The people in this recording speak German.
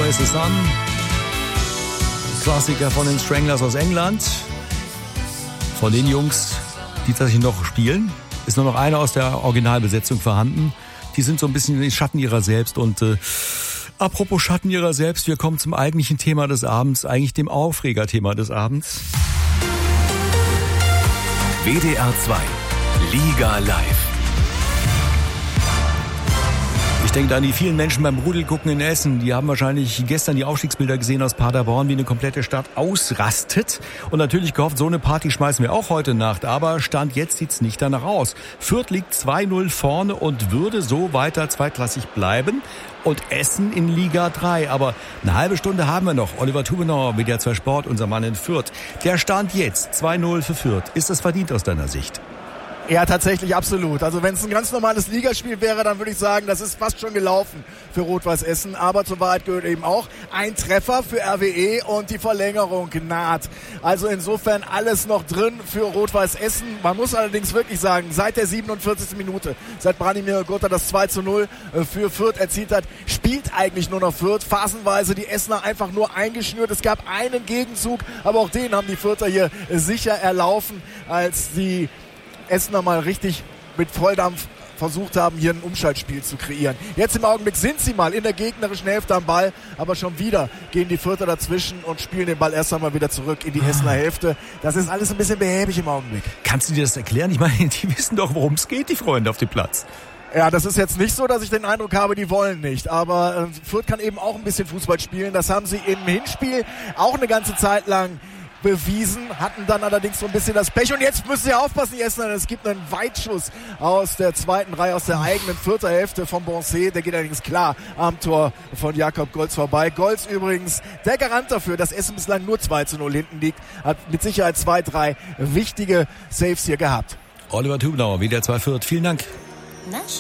Always the Sun. Klassiker von den Stranglers aus England. Von den Jungs, die tatsächlich noch spielen, ist nur noch einer aus der Originalbesetzung vorhanden. Die sind so ein bisschen in den Schatten ihrer selbst. Und apropos Schatten ihrer selbst, wir kommen zum eigentlichen Thema des Abends, eigentlich dem Aufregerthema des Abends. WDR 2 Liga Live. Ich denke da an die vielen Menschen beim Rudelgucken in Essen. Die haben wahrscheinlich gestern die Aufstiegsbilder gesehen aus Paderborn, wie eine komplette Stadt ausrastet. Und natürlich gehofft, so eine Party schmeißen wir auch heute Nacht. Aber Stand jetzt sieht's nicht danach aus. Fürth liegt 2-0 vorne und würde so weiter zweitklassig bleiben. Und Essen in Liga 3. Aber eine halbe Stunde haben wir noch. Oliver Tubenauer, WDR 2 Sport, unser Mann in Fürth. Der Stand jetzt 2-0 für Fürth. Ist das verdient aus deiner Sicht? Ja, tatsächlich absolut. Also wenn es ein ganz normales Ligaspiel wäre, dann würde ich sagen, das ist fast schon gelaufen für Rot-Weiß Essen. Aber zur Wahrheit gehört eben auch ein Treffer für RWE und die Verlängerung naht. Also insofern alles noch drin für Rot-Weiß Essen. Man muss allerdings wirklich sagen, seit der 47. Minute, seit Branimir Gotha das 2-0 für Fürth erzielt hat, spielt eigentlich nur noch Fürth. Phasenweise die Essener einfach nur eingeschnürt. Es gab einen Gegenzug, aber auch den haben die Fürther hier sicher erlaufen, als die Essener mal richtig mit Volldampf versucht haben, hier ein Umschaltspiel zu kreieren. Jetzt im Augenblick sind sie mal in der gegnerischen Hälfte am Ball, aber schon wieder gehen die Fürther dazwischen und spielen den Ball erst einmal wieder zurück in die Essener Hälfte. Das ist alles ein bisschen behäbig im Augenblick. Kannst du dir das erklären? Ich meine, die wissen doch, worum es geht, die Freunde auf dem Platz. Ja, das ist jetzt nicht so, dass ich den Eindruck habe, die wollen nicht. Aber Fürth kann eben auch ein bisschen Fußball spielen. Das haben sie im Hinspiel auch eine ganze Zeit lang bewiesen, hatten dann allerdings so ein bisschen das Pech. Und jetzt müssen sie aufpassen, die Essener. Es gibt einen Weitschuss aus der zweiten Reihe, aus der eigenen Vierter Hälfte von Bonset. Der geht allerdings klar am Tor von Jakob Golz vorbei. Golz übrigens der Garant dafür, dass Essen bislang nur 2-0 hinten liegt. Hat mit Sicherheit 2, 3 wichtige Saves hier gehabt. Oliver Tubenauer, WDR 2 Fürth. Vielen Dank.